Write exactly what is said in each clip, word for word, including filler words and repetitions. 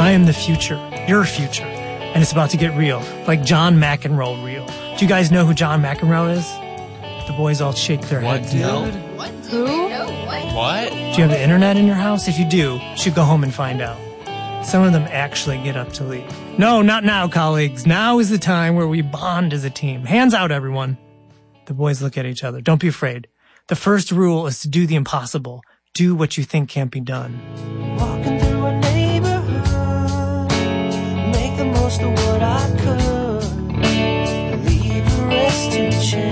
I am the future, your future, and it's about to get real, like John McEnroe real. Do you guys know who John McEnroe is? The boys all shake their what, heads. Dude? No. What? Who? No, what? What? Do you have the internet in your house? If you do, you should go home and find out. Some of them actually get up to leave. No, not now, colleagues. Now is the time where we bond as a team. Hands out, everyone. The boys look at each other. Don't be afraid. The first rule is to do the impossible. Do what you think can't be done. Walking through a neighborhood, make the most of what I could, leave the rest to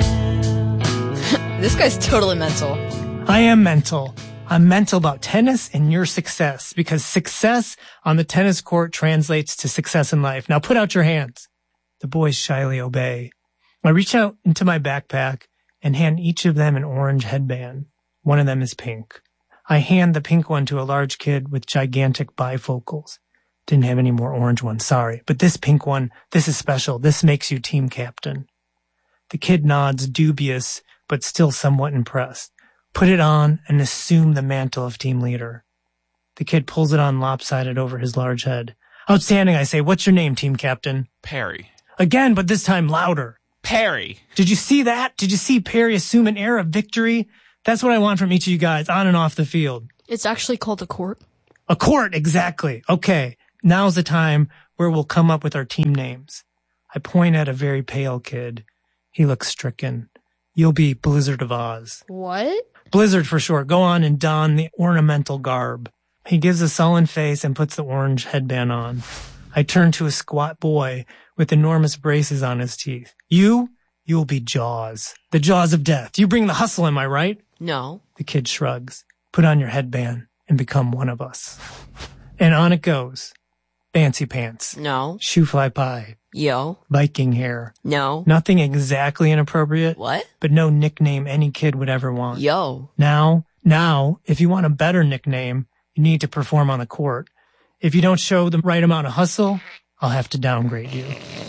chance. This guy's totally mental. I am mental. I'm mental about tennis and your success, because success on the tennis court translates to success in life. Now put out your hands. The boys shyly obey. I reach out into my backpack and hand each of them an orange headband. One of them is pink. I hand the pink one to a large kid with gigantic bifocals. Didn't have any more orange ones, sorry. But this pink one, this is special. This makes you team captain. The kid nods, dubious, but still somewhat impressed. Put it on and assume the mantle of team leader. The kid pulls it on lopsided over his large head. Outstanding, I say. What's your name, team captain? Perry. Again, but this time louder. Perry. Did you see that? Did you see Perry assume an air of victory? That's what I want from each of you guys, on and off the field. It's actually called a court. A court, exactly. Okay, now's the time where we'll come up with our team names. I point at a very pale kid. He looks stricken. You'll be Blizzard of Oz. What? Blizzard for short. Go on and don the ornamental garb. He gives a sullen face and puts the orange headband on. I turn to a squat boy with enormous braces on his teeth. You, you'll be Jaws. The Jaws of Death. You bring the hustle, am I right? No. The kid shrugs. Put on your headband and become one of us. And on it goes. Fancy pants. No. Shoe fly pie. Yo. Viking hair. No. Nothing exactly inappropriate. What? But no nickname any kid would ever want. Yo. Now, now, if you want a better nickname, you need to perform on the court. If you don't show the right amount of hustle, I'll have to downgrade you.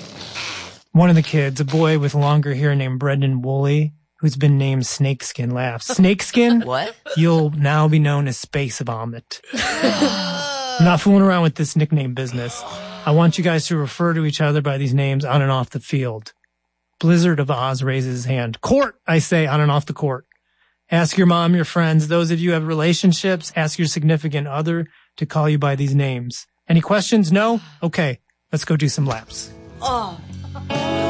One of the kids, a boy with longer hair named Brendan Woolley, who's been named Snakeskin, laughs. Snakeskin? What? You'll now be known as Space Vomit. I'm not fooling around with this nickname business. I want you guys to refer to each other by these names on and off the field. Blizzard of Oz raises his hand. Court, I say, on and off the court. Ask your mom, your friends, those of you who have relationships, ask your significant other to call you by these names. Any questions? No? Okay, let's go do some laps. Oh.